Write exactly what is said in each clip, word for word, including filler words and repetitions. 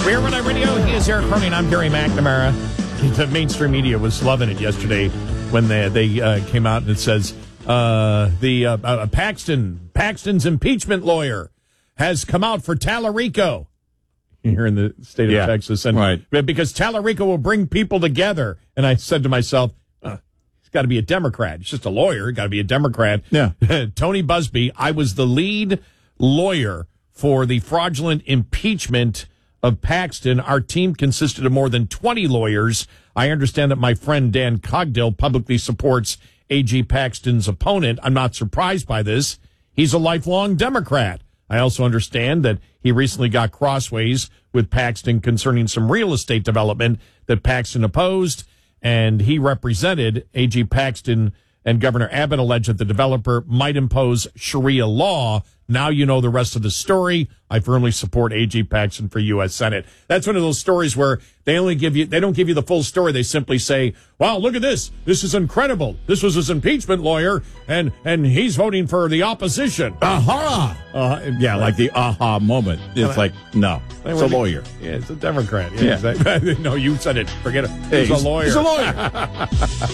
We're Red Eye Radio. He is Eric Cronin. I'm Gary McNamara. The mainstream media was loving it yesterday when they they uh, came out and it says uh, the uh, uh, Paxton Paxton's impeachment lawyer has come out for Tallarico here in the state of yeah, Texas, and right. because Tallarico will bring people together. And I said to myself, uh, he's got to be a Democrat. He's just a lawyer. Got to be a Democrat. Yeah. Tony Busby. I was the lead lawyer for the fraudulent impeachment of Paxton. Our team consisted of more than twenty lawyers. I understand that my friend Dan Cogdill publicly supports A G Paxton's opponent. I'm not surprised by this. He's a lifelong Democrat. I also understand that he recently got crossways with Paxton concerning some real estate development that Paxton opposed, and he represented A G Paxton, and Governor Abbott alleged that the developer might impose Sharia law. Now you know the rest of the story. I firmly support A G Paxton for U S Senate. That's one of those stories where they only give you, they don't give you the full story. They simply say, wow, look at this. This is incredible. This was his impeachment lawyer, and, and he's voting for the opposition. Aha! Uh, yeah, like the aha moment. It's like, no, it's a lawyer. Yeah, it's a Democrat. Yeah, Yeah. Exactly. No, you said it. Forget it. Hey, He's a lawyer. He's a lawyer.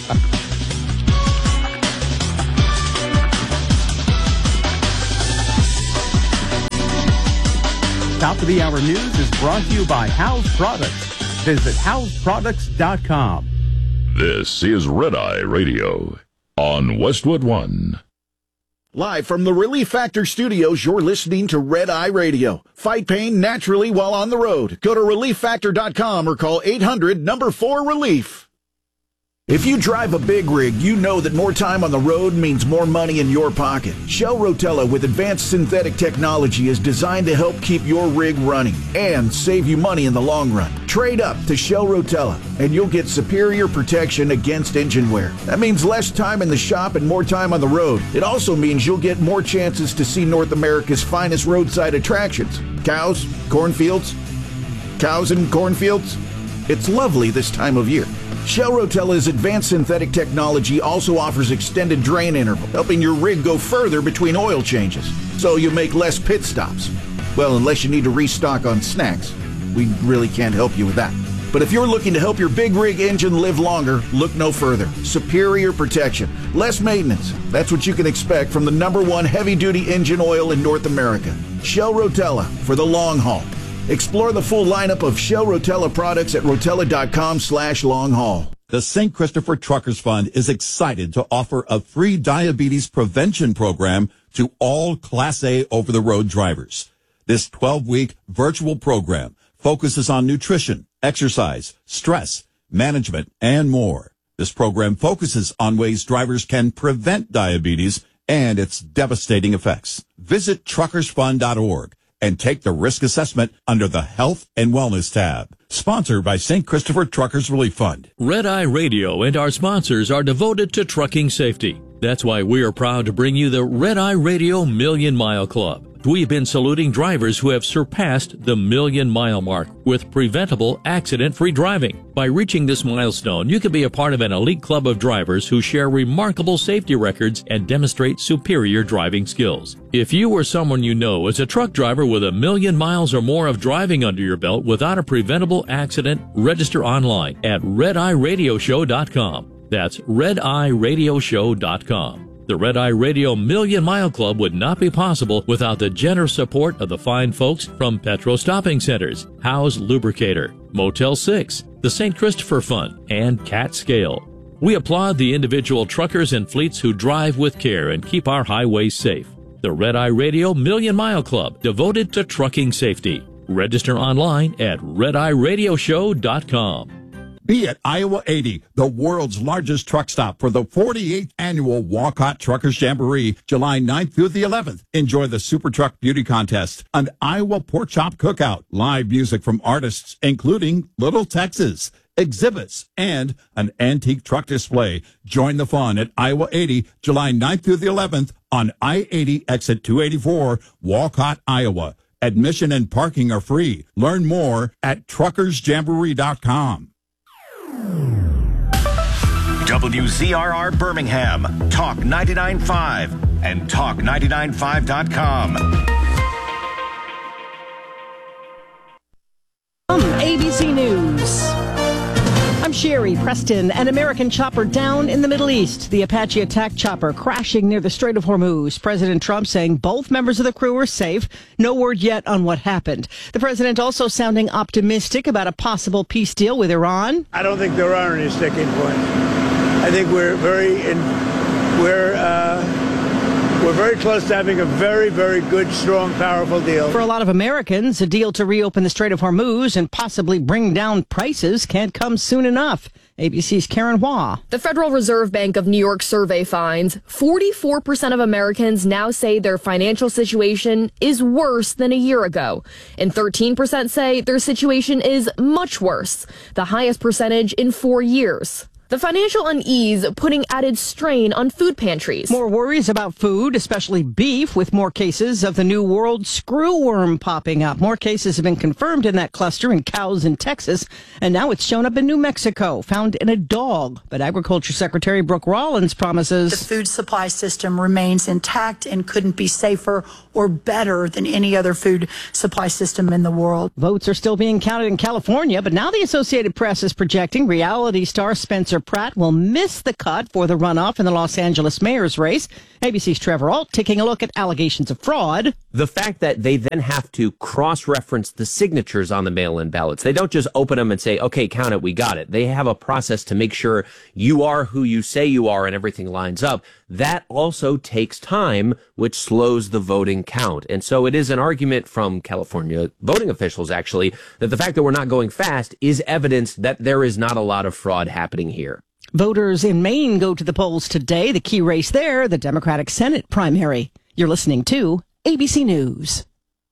Top of the Hour News is brought to you by House Products. Visit house products dot com. This is Red Eye Radio on Westwood One. Live from the Relief Factor Studios, you're listening to Red Eye Radio. Fight pain naturally while on the road. Go to relief factor dot com or call eight hundred number four relief. If you drive a big rig, you know that more time on the road means more money in your pocket. Shell Rotella with advanced synthetic technology is designed to help keep your rig running and save you money in the long run. Trade up to Shell Rotella and you'll get superior protection against engine wear. That means less time in the shop and more time on the road. It also means you'll get more chances to see North America's finest roadside attractions. Cows, cornfields, cows and cornfields. It's lovely this time of year. Shell Rotella's advanced synthetic technology also offers extended drain interval, helping your rig go further between oil changes, so you make less pit stops. Well, unless you need to restock on snacks. We really can't help you with that. But if you're looking to help your big rig engine live longer, look no further. Superior protection, less maintenance. That's what you can expect from the number one heavy-duty engine oil in North America. Shell Rotella for the long haul. Explore the full lineup of Shell Rotella products at rotella.com slash long haul. The Saint Christopher Truckers Fund is excited to offer a free diabetes prevention program to all Class A over-the-road drivers. This twelve-week virtual program focuses on nutrition, exercise, stress, management, and more. This program focuses on ways drivers can prevent diabetes and its devastating effects. Visit truckers fund dot org. and take the risk assessment under the Health and Wellness tab. Sponsored by Saint Christopher Truckers Relief Fund. Red Eye Radio and our sponsors are devoted to trucking safety. That's why we are proud to bring you the Red Eye Radio Million Mile Club. We've been saluting drivers who have surpassed the million mile mark with preventable accident-free driving. By reaching this milestone, you can be a part of an elite club of drivers who share remarkable safety records and demonstrate superior driving skills. If you or someone you know is a truck driver with a million miles or more of driving under your belt without a preventable accident, register online at red eye radio show dot com. That's red eye radio show dot com. The Red Eye Radio Million Mile Club would not be possible without the generous support of the fine folks from Petro Stopping Centers, Howe's Lubricator, Motel six, the Saint Christopher Fund, and Cat Scale. We applaud the individual truckers and fleets who drive with care and keep our highways safe. The Red Eye Radio Million Mile Club, devoted to trucking safety. Register online at red eye radio show dot com. Be at Iowa eighty, the world's largest truck stop for the forty-eighth annual Walcott Truckers Jamboree, July ninth through the eleventh. Enjoy the Super Truck Beauty Contest, an Iowa Pork Chop Cookout, live music from artists including Little Texas, exhibits, and an antique truck display. Join the fun at Iowa eighty, July ninth through the eleventh on I eighty exit two eighty-four, Walcott, Iowa. Admission and parking are free. Learn more at truckers jamboree dot com. W Z R R Birmingham, Talk ninety-nine point five, and talk ninety-nine five dot com. Sherry, Preston, an American chopper down in the Middle East. The Apache attack chopper crashing near the Strait of Hormuz. President Trump saying both members of the crew are safe. No word yet on what happened. The president also sounding optimistic about a possible peace deal with Iran. I don't think there are any sticking points. I think we're very, in, we're, uh, We're very close to having a very, very good, strong, powerful deal. For a lot of Americans, a deal to reopen the Strait of Hormuz and possibly bring down prices can't come soon enough. A B C's Karen Hua. The Federal Reserve Bank of New York survey finds forty-four percent of Americans now say their financial situation is worse than a year ago, and thirteen percent say their situation is much worse, the highest percentage in four years. The financial unease putting added strain on food pantries. More worries about food, especially beef, with more cases of the new world screwworm popping up. More cases have been confirmed in that cluster in cows in Texas, and now it's shown up in New Mexico, found in a dog. But Agriculture Secretary Brooke Rollins promises the food supply system remains intact and couldn't be safer or better than any other food supply system in the world. Votes are still being counted in California, but now the Associated Press is projecting reality star Spencer Pratt will miss the cut for the runoff in the Los Angeles mayor's race. A B C's Trevor Ault taking a look at allegations of fraud. The fact that they then have to cross-reference the signatures on the mail-in ballots. They don't just open them and say, okay, count it, we got it. They have a process to make sure you are who you say you are and everything lines up. That also takes time, which slows the voting count. And so it is an argument from California voting officials, actually, that the fact that we're not going fast is evidence that there is not a lot of fraud happening here. Voters in Maine go to the polls today. The key race there, the Democratic Senate primary. You're listening to A B C News.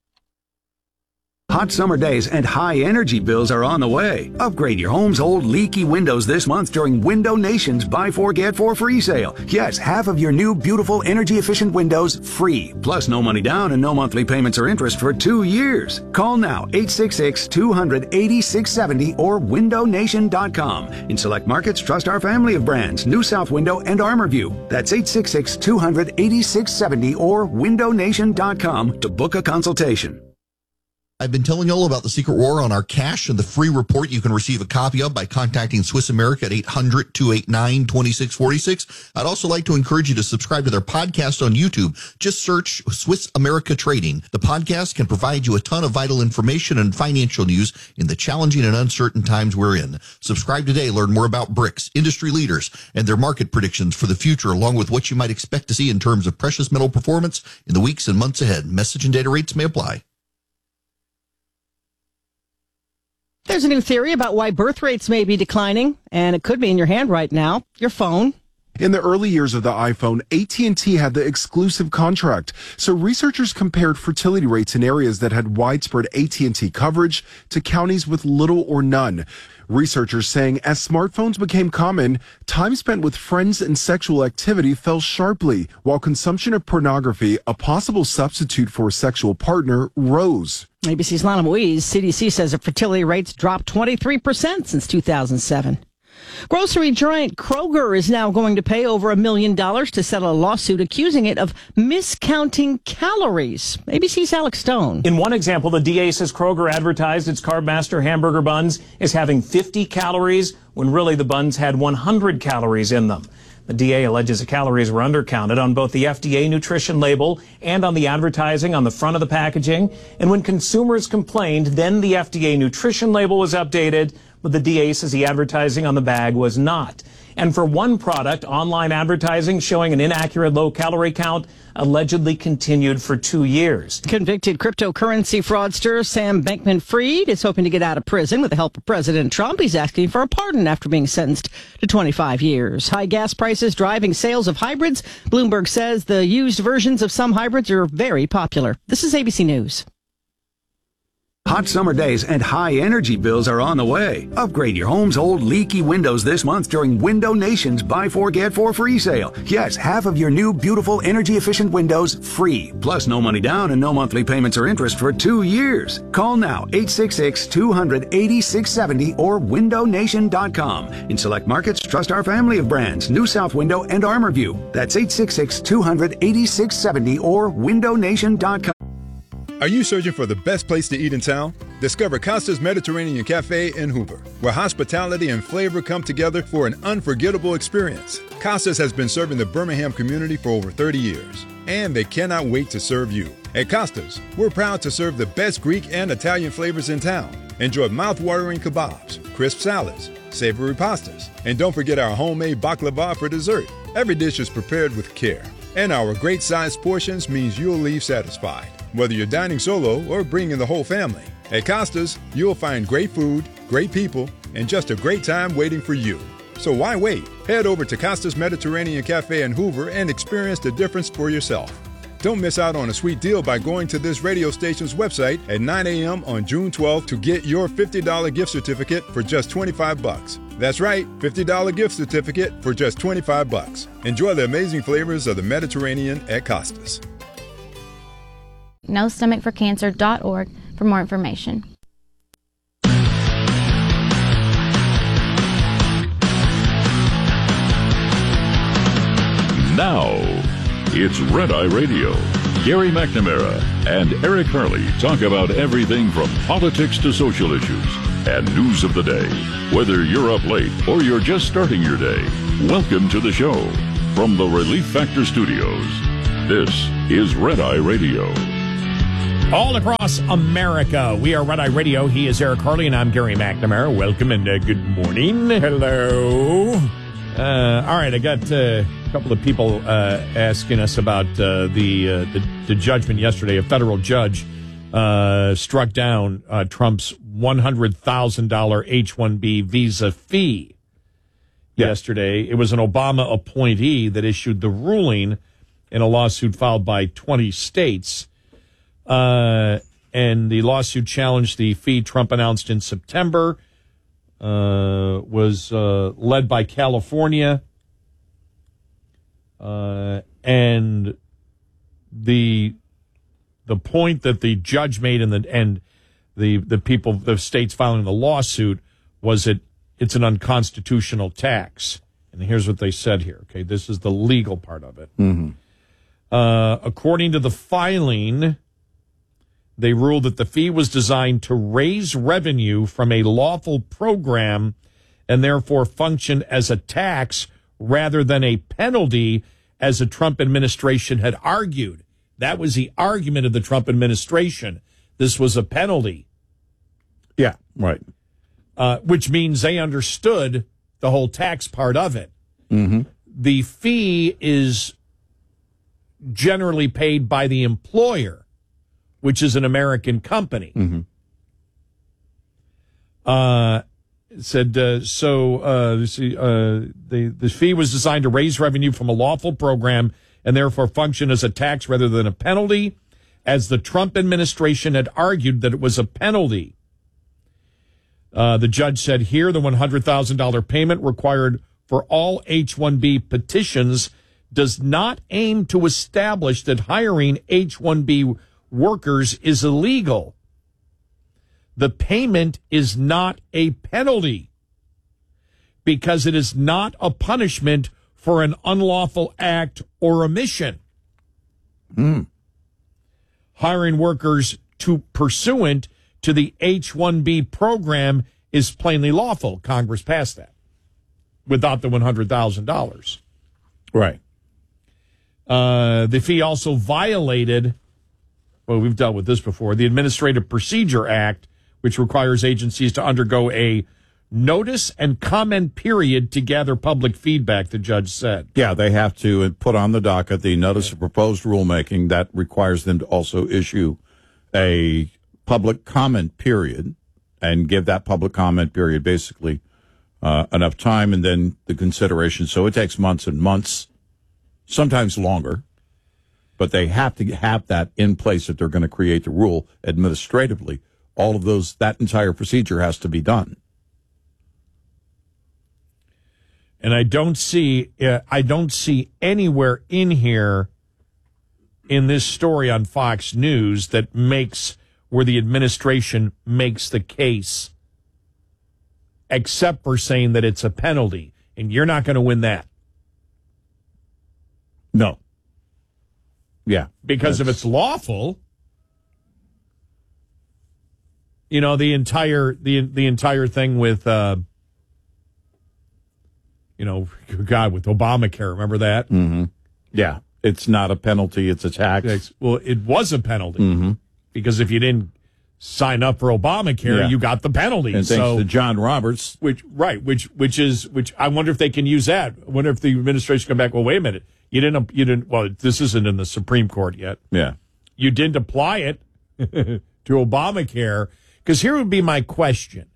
Hot summer days and high energy bills are on the way. Upgrade your home's old leaky windows this month during Window Nation's Buy Four Get Four free sale. Yes, half of your new beautiful energy efficient windows free. Plus no money down and no monthly payments or interest for two years. Call now eight six six, two hundred, eighty-six seventy or window nation dot com. In select markets, trust our family of brands, New South Window and ArmorView. That's eight six six, two hundred, eighty-six seventy or window nation dot com to book a consultation. I've been telling you all about the Secret War on our cash and the free report you can receive a copy of by contacting Swiss America at eight hundred, two eight nine, two six four six. I'd also like to encourage you to subscribe to their podcast on YouTube. Just search Swiss America Trading. The podcast can provide you a ton of vital information and financial news in the challenging and uncertain times we're in. Subscribe today. Learn more about B R I C S, industry leaders, and their market predictions for the future, along with what you might expect to see in terms of precious metal performance in the weeks and months ahead. Message and data rates may apply. There's a new theory about why birth rates may be declining, and it could be in your hand right now, your phone. In the early years of the iPhone, A T and T had the exclusive contract. So researchers compared fertility rates in areas that had widespread A T and T coverage to counties with little or none. Researchers saying as smartphones became common, time spent with friends and sexual activity fell sharply, while consumption of pornography, a possible substitute for a sexual partner, rose. A B C's Lana Moise, C D C says that fertility rates dropped twenty-three percent since two thousand seven. Grocery giant Kroger is now going to pay over a million dollars to settle a lawsuit accusing it of miscounting calories. A B C's Alex Stone. In one example, the D A says Kroger advertised its Carb Master hamburger buns as having fifty calories when really the buns had one hundred calories in them. The D A alleges the calories were undercounted on both the F D A nutrition label and on the advertising on the front of the packaging. And when consumers complained, then the F D A nutrition label was updated, but the D A says the advertising on the bag was not. And for one product, online advertising showing an inaccurate low-calorie count allegedly continued for two years. Convicted cryptocurrency fraudster Sam Bankman-Fried is hoping to get out of prison with the help of President Trump. He's asking for a pardon after being sentenced to twenty-five years. High gas prices driving sales of hybrids. Bloomberg says the used versions of some hybrids are very popular. This is A B C News. Hot summer days and high energy bills are on the way. Upgrade your home's old leaky windows this month during Window Nation's Buy Four Get Four free sale. Yes, half of your new beautiful energy efficient windows free. Plus no money down and no monthly payments or interest for two years. Call now eight six six, two hundred, eighty-six seventy or window nation dot com. In select markets, trust our family of brands, New South Window and ArmorView. That's eight six six, two hundred, eighty-six seventy or window nation dot com. Are you searching for the best place to eat in town? Discover Costa's Mediterranean Cafe in Hoover, where hospitality and flavor come together for an unforgettable experience. Costa's has been serving the Birmingham community for over thirty years, and they cannot wait to serve you. At Costa's, we're proud to serve the best Greek and Italian flavors in town. Enjoy mouth-watering kebabs, crisp salads, savory pastas, and don't forget our homemade baklava for dessert. Every dish is prepared with care, and our great-sized portions means you'll leave satisfied, whether you're dining solo or bringing the whole family. At Costa's, you'll find great food, great people, and just a great time waiting for you. So why wait? Head over to Costa's Mediterranean Cafe in Hoover and experience the difference for yourself. Don't miss out on a sweet deal by going to this radio station's website at nine a.m. on June twelfth to get your fifty dollars gift certificate for just twenty-five bucks. That's right, fifty dollars gift certificate for just twenty-five bucks. Enjoy the amazing flavors of the Mediterranean at Costa's. no stomach for cancer dot org for more information. Now, it's Red Eye Radio. Gary McNamara and Eric Harley talk about everything from politics to social issues and news of the day. Whether you're up late or you're just starting your day, welcome to the show. From the Relief Factor Studios, this is Red Eye Radio. All across America, we are Red Eye Radio. He is Eric Harley, and I'm Gary McNamara. Welcome and uh, good morning. Hello. Uh, all right, I got uh, a couple of people uh, asking us about uh, the, uh, the the judgment yesterday. A federal judge uh, struck down uh, Trump's one hundred thousand dollars H one B visa fee yeah. yesterday. It was an Obama appointee that issued the ruling in a lawsuit filed by twenty states. Uh, and the lawsuit challenged the fee Trump announced in September. Uh, was uh, led by California, uh, and the the point that the judge made and the and the the people the states filing the lawsuit was that it's an unconstitutional tax. And here's what they said here. Okay, this is the legal part of it. Mm-hmm. Uh, according to the filing, they ruled that the fee was designed to raise revenue from a lawful program and therefore function as a tax rather than a penalty, as the Trump administration had argued. That was the argument of the Trump administration. This was a penalty. Yeah, right. Uh, which means they understood the whole tax part of it. Mm-hmm. The fee is generally paid by the employer, which is an American company. Mm-hmm. Uh, it said, uh, so uh, see, uh, the, the fee was designed to raise revenue from a lawful program and therefore function as a tax rather than a penalty, as the Trump administration had argued that it was a penalty. Uh, the judge said here the one hundred thousand dollars payment required for all H one B petitions does not aim to establish that hiring H one B workers is illegal. The payment is not a penalty because it is not a punishment for an unlawful act or omission. Mm. Hiring workers to pursuant to the H one B program is plainly lawful. Congress passed that without the one hundred thousand dollars. Right. Uh, the fee also violated, well, we've dealt with this before, the Administrative Procedure Act, which requires agencies to undergo a notice and comment period to gather public feedback, the judge said. Yeah, they have to put on the docket the notice of proposed rulemaking that requires them to also issue a public comment period and give that public comment period basically uh, enough time and then the consideration. So it takes months and months, sometimes longer, but they have to have that in place if they're going to create the rule administratively. All of those, that entire procedure has to be done. And I don't see, uh, I don't see anywhere in here in this story on Fox News that makes where the administration makes the case, except for saying that it's a penalty, and you're not going to win that. No. Yeah. Because if it's lawful, You know, the entire the the entire thing with, uh, you know, God, with Obamacare. Remember that? Mm-hmm. Yeah, it's not a penalty; it's a tax. Well, it was a penalty Mm-hmm. because if you didn't sign up for Obamacare, Yeah. you got the penalty. And thanks so, to John Roberts, which right, which which is which. I wonder if they can use that. I wonder if the administration come back. Well, wait a minute, you didn't you didn't. Well, this isn't in the Supreme Court yet. yeah, You didn't apply it to Obamacare. Because here would be my question.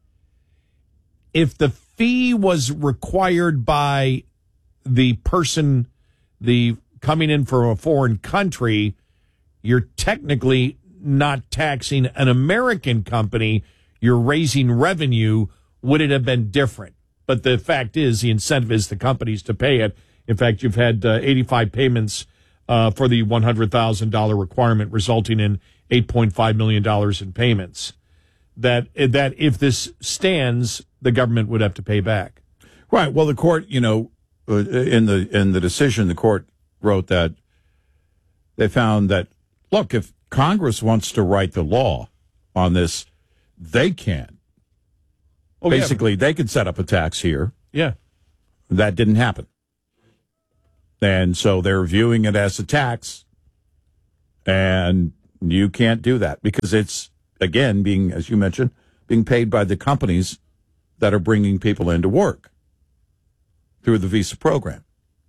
If the fee was required by the person the coming in from a foreign country, you're technically not taxing an American company. You're raising revenue. Would it have been different? But the fact is, the incentive is the companies to pay it. In fact, you've had uh, eighty-five payments uh, for the one hundred thousand dollars requirement, resulting in eight point five million dollars in payments. That that if this stands, the government would have to pay back. right. Well, the court, you know, uh, in the in the decision, the court wrote that they found that look, if Congress wants to write the law on this, they can. Oh, yeah. Basically, they could set up a tax here. Yeah. That didn't happen. And so they're viewing it as a tax, and you can't do that because it's, again, being, as you mentioned, being paid by the companies that are bringing people into work through the visa program.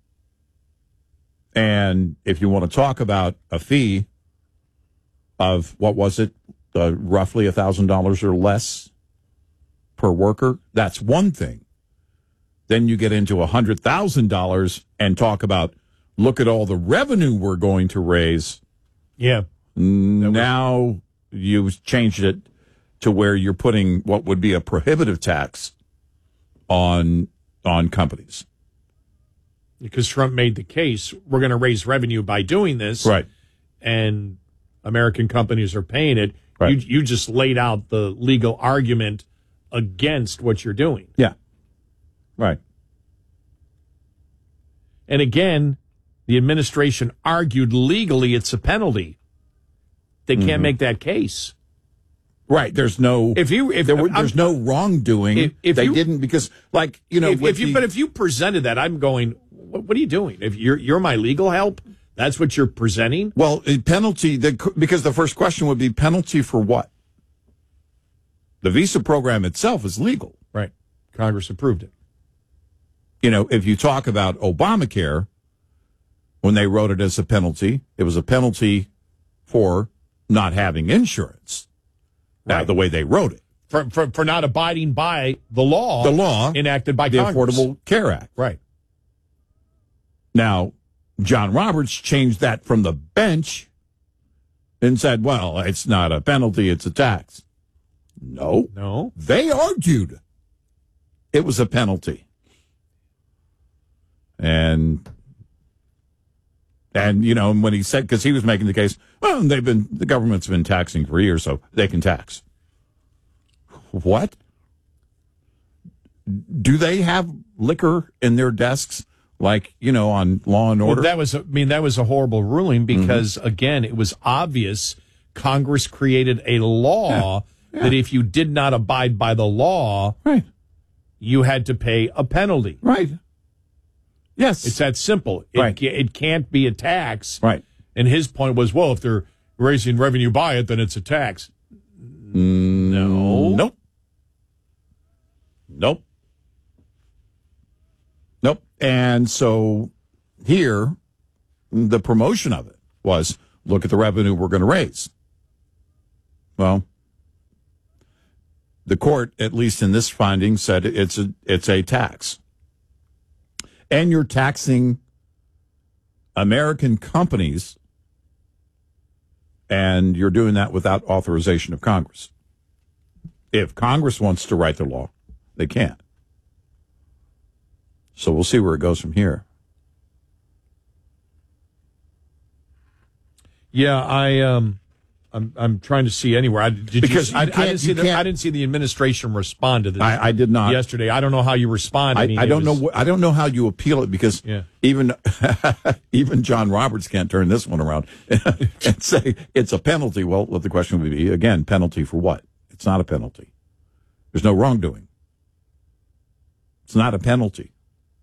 And if you want to talk about a fee of, what was it, uh, roughly one thousand dollars or less per worker, that's one thing. Then you get into one hundred thousand dollars and talk about, look at all the revenue we're going to raise. Yeah. Now you've changed it to where you're putting what would be a prohibitive tax on on companies. Because Trump made the case, we're going to raise revenue by doing this. Right. And American companies are paying it. Right. You, you just laid out the legal argument against what you're doing. Yeah. Right. And again, the administration argued legally it's a penalty. They can't Mm-hmm. make that case. Right. There's no If you if there were, there's no wrongdoing. If- if they you- didn't because like, you know, if, with if you the- but if you presented that, I'm going, what, what are you doing? If you're you're my legal help, that's what you're presenting? Well, a penalty, the, because the first question would be penalty for what? The visa program itself is legal. Right. Congress approved it. You know, if you talk about Obamacare, when they wrote it as a penalty, it was a penalty for not having insurance. Now, Right. the way they wrote it. For, for for not abiding by the law The law enacted by the Congress. Affordable Care Act. Right. Now, John Roberts changed that from the bench and said, well, it's not a penalty, it's a tax. No. No. They argued it was a penalty. And, and you know, when he said, because he was making the case, well, they've been, the government's been taxing for years, so they can tax. What? Do they have liquor in their desks? Like, you know, on Law and Order? Well, that was, I mean, that was a horrible ruling because, mm-hmm. again, it was obvious Congress created a law Yeah. Yeah. that if you did not abide by the law, Right. you had to pay a penalty. Right. Yes. It's that simple. It, Right. ca- it can't be a tax. Right. And his point was, well, if they're raising revenue by it, then it's a tax. No. Nope. Nope. Nope. And so here, the promotion of it was, look at the revenue we're going to raise. Well, the court, at least in this finding, said it's a it's a tax. And you're taxing American companies, and you're doing that without authorization of Congress. If Congress wants to write the law, they can. So we'll see where it goes from here. Yeah, I um, I'm I'm trying to see anywhere. I, did Because you, you I, I can't- didn't see you the can't- I didn't see the administration respond to this. I, I did not yesterday. I don't know how you respond. I, mean, I it don't was- know. What, I don't know how you appeal it because Yeah. even even John Roberts can't turn this one around and say it's a penalty. Well, the question would be again, penalty for what? It's It's not a penalty. There's no wrongdoing. It's not a penalty.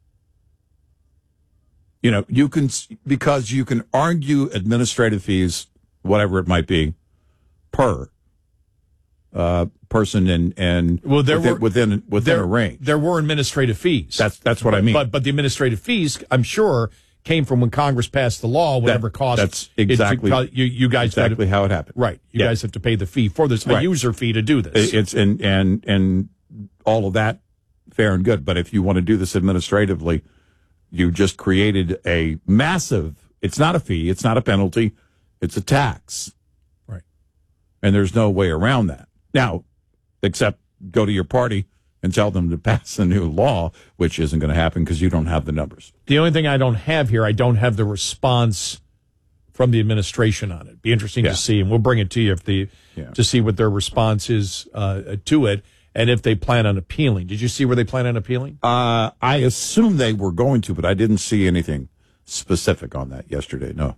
You know, you can, because you can argue administrative fees, whatever it might be, per uh, person and, and well, there within, were, within, within there, a range. There were administrative fees. That's that's what I mean. But but the administrative fees, I'm sure, came from when Congress passed the law, whatever that, cost. That's exactly it, you, you guys exactly to, how it happened. Right. You yeah. guys have to pay the fee for this, a right. user fee to do this. It's and and and all of that, fair and good. But if you want to do this administratively, you just created a massive. It's not a fee. It's not a penalty. It's a tax. Right. And there's no way around that now, except go to your party and tell them to pass a new law, which isn't going to happen because you don't have the numbers. The only thing I don't have here, I don't have the response from the administration on it. Be interesting yeah. to see, and we'll bring it to you if the yeah. to see what their response is uh, to it, and if they plan on appealing. Did you see where they plan on appealing? Uh, I assume they were going to, but I didn't see anything specific on that yesterday. No.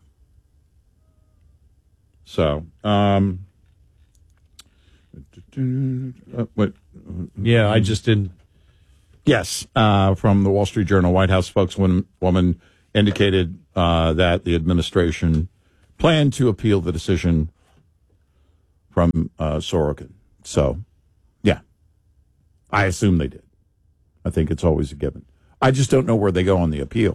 So, um, uh, what? Yeah, I just didn't. Yes, uh, from the Wall Street Journal, White House spokeswoman woman indicated uh, that the administration planned to appeal the decision from uh, Sorokin. So, yeah, I assume they did. I think it's always a given. I just don't know where they go on the appeal.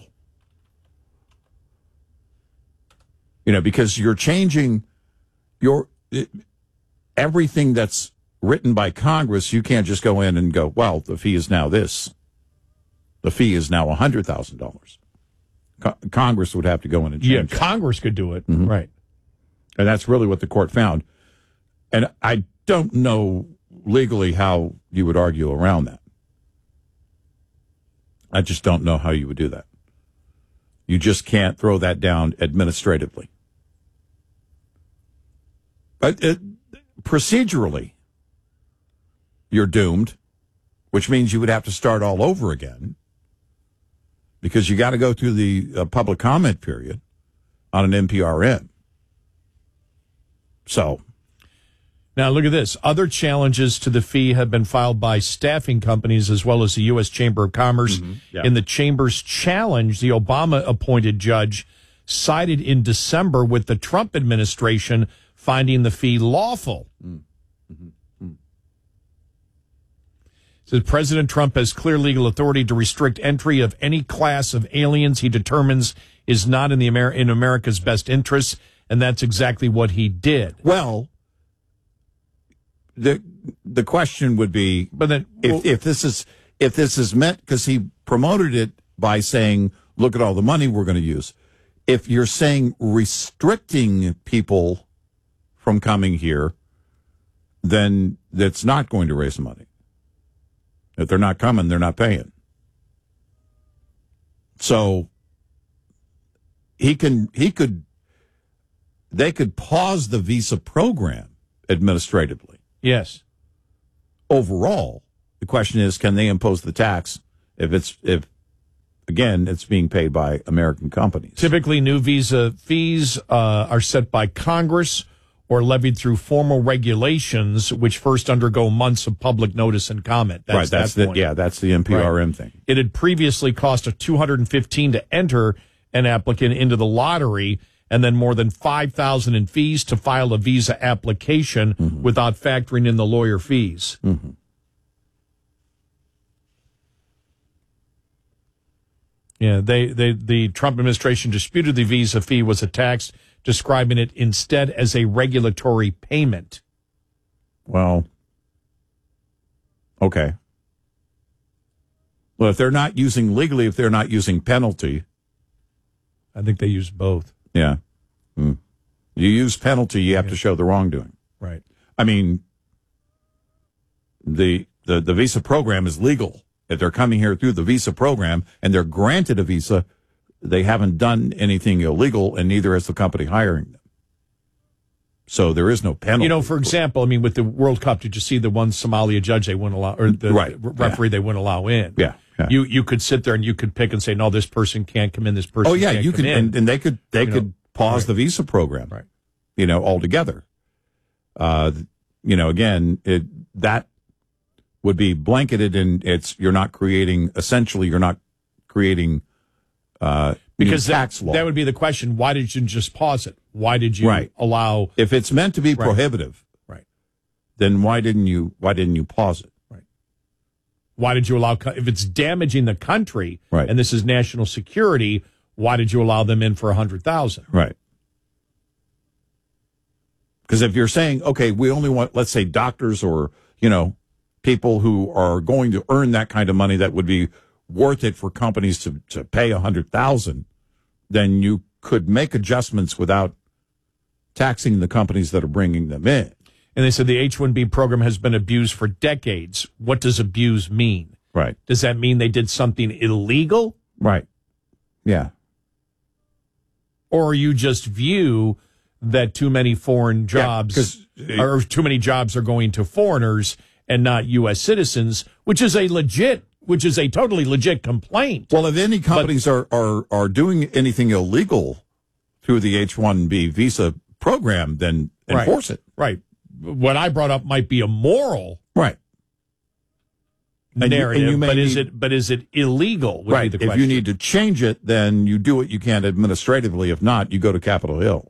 You know, because you're changing your it, everything that's written by Congress. You can't just go in and go, well, the fee is now this. The fee is now one hundred thousand dollars. Co- Congress would have to go in and change Yeah, that. Congress could do it. Mm-hmm. Right. And that's really what the court found. And I don't know legally how you would argue around that. I just don't know how you would do that. You just can't throw that down administratively. But it, procedurally, you're doomed, which means you would have to start all over again because you got to go through the uh, public comment period on an N P R M. So, now look at this. Other challenges to the fee have been filed by staffing companies as well as the U S Chamber of Commerce. Mm-hmm. Yeah. In the Chamber's challenge, the Obama-appointed judge sided in December with the Trump administration, finding the fee lawful. Mm-hmm. Mm-hmm. Says President Trump has clear legal authority to restrict entry of any class of aliens he determines is not in the Amer- in America's best interests, and that's exactly what he did. Well, the the question would be, but then if well, if this is if this is meant because he promoted it by saying, "Look at all the money we're going to use." If you're saying restricting people from coming here, then that's not going to raise money. If they're not coming, they're not paying. So he can he could they could pause the visa program administratively. Yes. Overall, the question is, can they impose the tax if it's if again it's being paid by American companies? Typically, new visa fees uh, are set by Congress or levied through formal regulations, which first undergo months of public notice and comment. That's right. That's that the point. yeah. That's the N P R M right. thing. It had previously cost a two hundred fifteen to enter an applicant into the lottery, and then more than five thousand in fees to file a visa application mm-hmm. without factoring in the lawyer fees. Mm-hmm. Yeah, they, they the Trump administration disputed the visa fee was a tax, describing it instead as a regulatory payment. Well, okay. Well, if they're not using legally, if they're not using penalty, I think they use both. Yeah. Mm. You use penalty, you have yeah. to show the wrongdoing. Right. I mean, the, the the visa program is legal. If they're coming here through the visa program and they're granted a visa, they haven't done anything illegal, and neither has the company hiring them. So there is no penalty. You know, for example, I mean, with the World Cup, did you see the one Somalia judge they wouldn't allow, or the right. referee yeah. they wouldn't allow in? Yeah. yeah. You you could sit there and you could pick and say, no, this person can't come in. This person. Oh yeah, can't you come could, in. and, and they could they you could know, pause right. the visa program, right? You know, altogether. Uh, you know, again, it, that would be blanketed in it's, you're not creating, essentially, you're not creating uh, because new tax that, law. that would be the question. Why did you just pause it? Why did you Right. allow? If it's meant to be Right. prohibitive, right? then why didn't you, why didn't you pause it? Why did you allow, if it's damaging the country Right. and this is national security, why did you allow them in for one hundred thousand? Right. Because if you're saying, okay, we only want, let's say, doctors or, you know, people who are going to earn that kind of money that would be worth it for companies to, to pay one hundred thousand, then you could make adjustments without taxing the companies that are bringing them in. And they said the H one B program has been abused for decades. What does abuse mean? Right. Does that mean they did something illegal? Right. Yeah. Or you just view that too many foreign jobs Yeah, or too many jobs are going to foreigners and not U S citizens, which is a legit, which is a totally legit complaint. Well, if any companies are, are, are doing anything illegal through the H one B visa program, then enforce right. it. Right. What I brought up might be a moral right narrative, and you, and you may but is need, it but is it illegal? Would right. be the If question. you need to change it, then you do what you can administratively. If not, you go to Capitol Hill.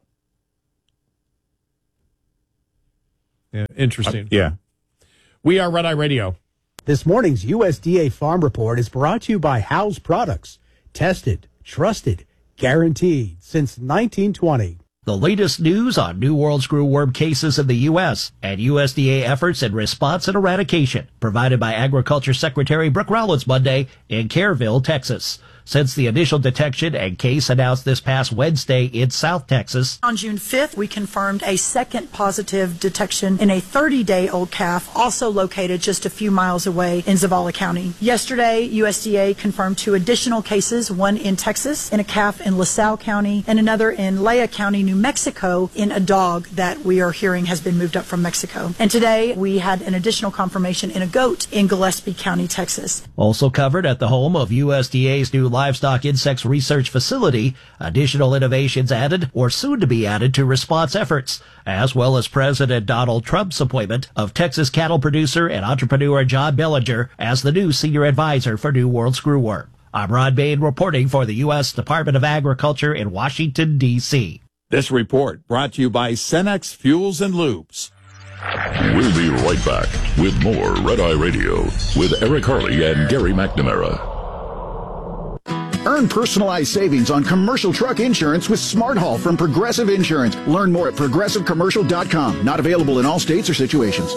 Yeah, interesting. Uh, yeah. We are Red Eye Radio. This morning's U S D A Farm Report is brought to you by House Products. Tested, trusted, guaranteed since nineteen twenty. The latest news on New World screwworm cases in the U S and U S D A efforts in response and eradication, provided by Agriculture Secretary Brooke Rollins Monday in Kerrville, Texas. Since the initial detection and case announced this past Wednesday in South Texas. On June fifth, we confirmed a second positive detection in a thirty-day-old calf, also located just a few miles away in Zavala County. Yesterday, U S D A confirmed two additional cases, one in Texas, in a calf in LaSalle County, and another in Lea County, New Mexico, in a dog that we are hearing has been moved up from Mexico. And today, we had an additional confirmation in a goat in Gillespie County, Texas. Also covered at the home of U S D A's new Livestock Insects Research Facility, additional innovations added or soon to be added to response efforts, as well as President Donald Trump's appointment of Texas cattle producer and entrepreneur John Bellinger as the new senior advisor for New World Screwworm. I'm Ron Bain reporting for the U S Department of Agriculture in Washington, D C This report brought to you by Cenex Fuels and Lubes. We'll be right back with more Red Eye Radio with Eric Harley and Gary McNamara. Earn personalized savings on commercial truck insurance with Smart Haul from Progressive Insurance. Learn more at progressive commercial dot com. Not available in all states or situations.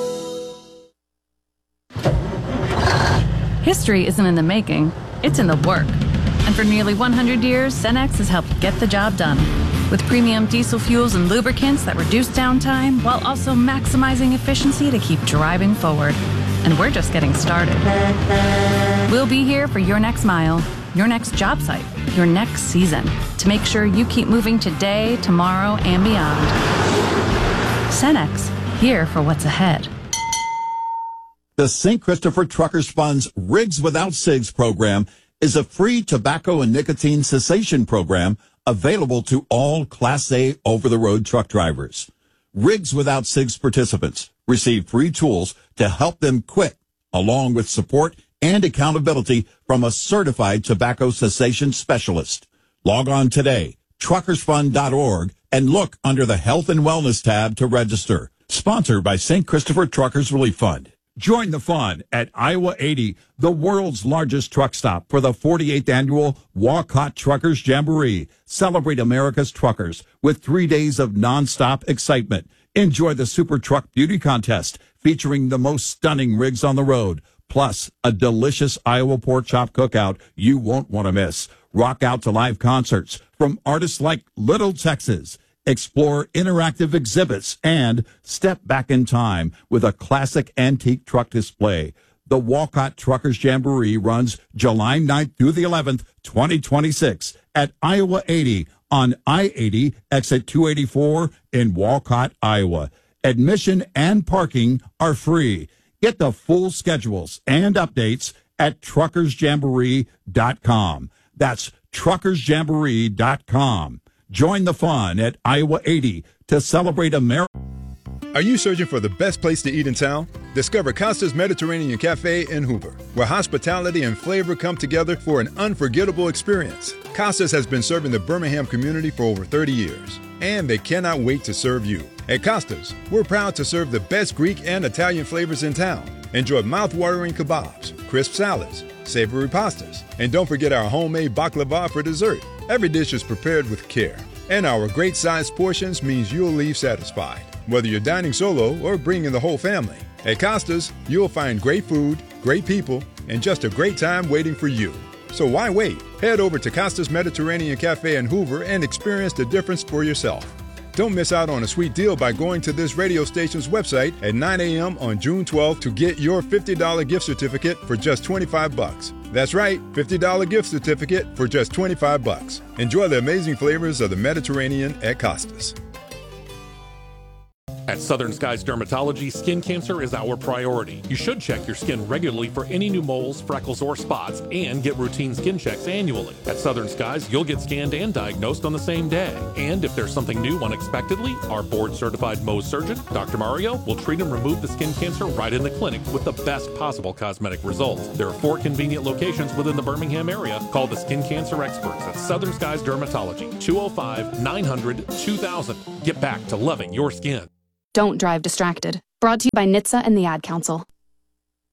History isn't in the making, it's in the work. And for nearly one hundred years, Cenex has helped get the job done. With premium diesel fuels and lubricants that reduce downtime while also maximizing efficiency to keep driving forward. And we're just getting started. We'll be here for your next mile, your next job site, your next season, to make sure you keep moving today, tomorrow, and beyond. Cenex, here for what's ahead. The Saint Christopher Truckers Fund's Rigs Without Cigs program is a free tobacco and nicotine cessation program available to all Class A over-the-road truck drivers. Rigs Without Cigs participants receive free tools to help them quit, along with support and accountability from a certified tobacco cessation specialist. Log on today, truckers fund dot org, and look under the Health and Wellness tab to register. Sponsored by Saint Christopher Truckers Relief Fund. Join the fun at Iowa eighty, the world's largest truck stop, for the forty-eighth annual Walcott Truckers Jamboree. Celebrate America's truckers with three days of nonstop excitement. Enjoy the Super Truck Beauty Contest featuring the most stunning rigs on the road, plus a delicious Iowa pork chop cookout you won't want to miss. Rock out to live concerts from artists like Little Texas. Explore interactive exhibits and step back in time with a classic antique truck display. The Walcott Truckers Jamboree runs July ninth through the eleventh, twenty twenty-six at Iowa eighty on I eighty, exit two eighty-four in Walcott, Iowa. Admission and parking are free. Get the full schedules and updates at truckers jamboree dot com. That's truckers jamboree dot com. Join the fun at Iowa eighty to celebrate America. Are you searching for the best place to eat in town? Discover Costa's Mediterranean Cafe in Hoover, where hospitality and flavor come together for an unforgettable experience. Costa's has been serving the Birmingham community for over thirty years, and they cannot wait to serve you. At Costa's, we're proud to serve the best Greek and Italian flavors in town. Enjoy mouth-watering kebabs, crisp salads, savory pastas, and don't forget our homemade baklava for dessert. Every dish is prepared with care, and our great-sized portions means you'll leave satisfied, whether you're dining solo or bringing the whole family. At Costa's, you'll find great food, great people, and just a great time waiting for you. So why wait? Head over to Costa's Mediterranean Cafe in Hoover and experience the difference for yourself. Don't miss out on a sweet deal by going to this radio station's website at nine a.m. on June twelfth to get your fifty dollars gift certificate for just twenty-five bucks. That's right, fifty dollars gift certificate for just twenty-five bucks. Enjoy the amazing flavors of the Mediterranean at Costa's. At Southern Skies Dermatology, skin cancer is our priority. You should check your skin regularly for any new moles, freckles, or spots, and get routine skin checks annually. At Southern Skies, you'll get scanned and diagnosed on the same day. And if there's something new unexpectedly, our board-certified Mohs surgeon, Doctor Mario, will treat and remove the skin cancer right in the clinic with the best possible cosmetic results. There are four convenient locations within the Birmingham area. Call the skin cancer experts at Southern Skies Dermatology, two oh five, nine hundred, two thousand. Get back to loving your skin. Don't drive distracted. Brought to you by N H T S A and the Ad Council.